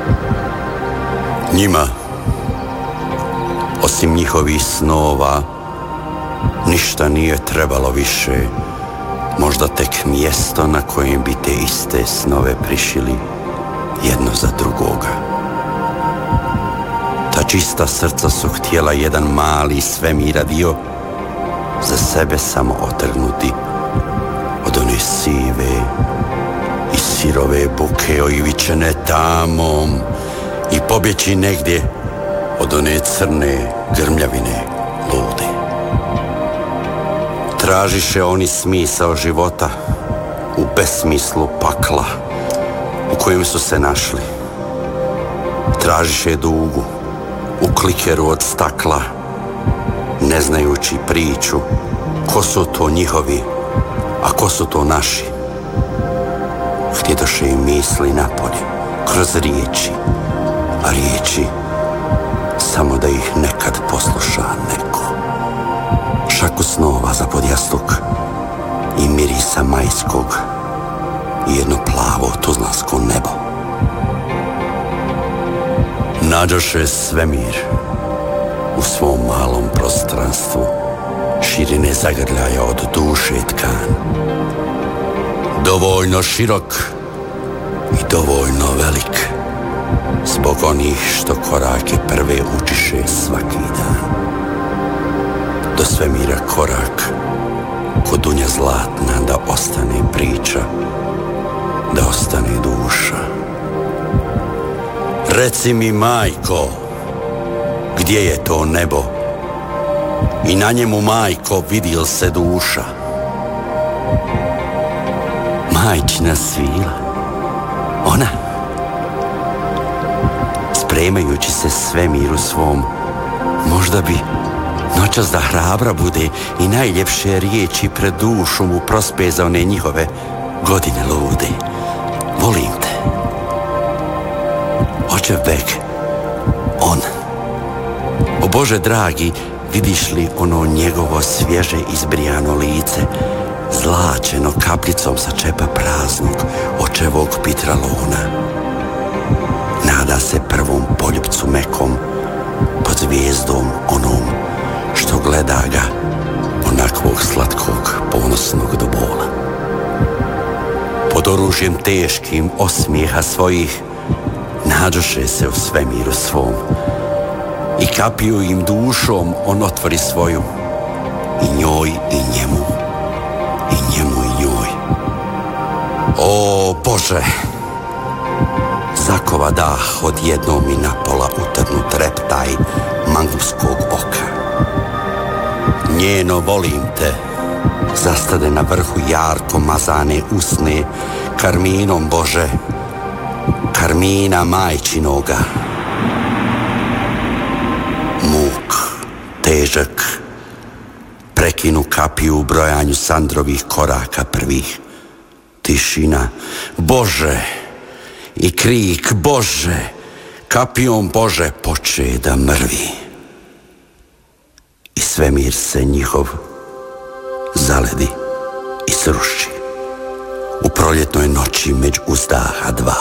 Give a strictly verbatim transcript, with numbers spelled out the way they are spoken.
Njima, osim njihovih snova, ništa nije trebalo više, možda tek mjesto na kojem bi te iste snove prišili jedno za drugoga. Ta čista srca su htjela jedan mali svemira dio za sebe samo otrgnuti od one sive i sirove buke oivičene tamom i pobjeći negdje od one crne grmljavine lude. Tražiše oni smisao života u besmislu pakla u kojem su se našli. Tražiše dugu u klikeru od stakla, ne znajući priču ko su to njihovi, a ko su to naši. Htjedoše im misli napolje, kroz riječi, a riječi samo da ih nekad posluša neko. Šaku snova za podjastuk i mirisa majskog i jedno plavo tuzlansko nebo. Nađoše svemir u svom malom prostranstvu, širine zagrljaja od duše tkan. Dovoljno širok i dovoljno velik zbog onih što korake prve učiše svaki dan. Do svemira korak ko dunja zlatna, da ostane priča, da ostane duša. Reci mi, majko, gdje je to nebo i na njemu, majko, vidil se duša? Majčina svila, ona, spremajući se svemiru svom, možda bi noćas da hrabra bude i najljepše riječi pred dušu mu prospe za one njihove godine lude. Volim te. Očev beg, on. O Bože dragi, vidiš li ono njegovo svježe izbrijano lice, zlačeno kapljicom sa čepa praznog očevog pitralona? Nada se prvom poljupcu mekom pod zvijezdom onom što gleda ga, onakvog slatkog, ponosnog do bola. Pod oružjem teškim osmijeha svojih nađoše se u svemiru svom i kapiju im dušom on otvori svoju, i njoj i njemu, i njemu i njoj. O Bože! Zakova dah odjednom i napola utrnut reptaj mangupskog oka. Njeno volim te zastade na vrhu jarko mazane usne karminom, Bože, karmina majčinoga. Muk, težak, prekinu kapiju u brojanju Sandrovih koraka prvih. Tišina, Bože, i krik, Bože, kapijom, Bože, poče da mrvi. I svemir se njihov zaledi i sruši u proljetnoj noći među uzdaha dva.